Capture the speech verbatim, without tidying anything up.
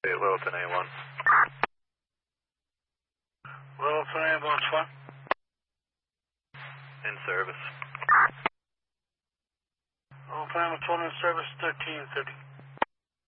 Littleton A one. Littleton Ambulance one. In service. Littleton Ambulance one in service, thirteen thirty.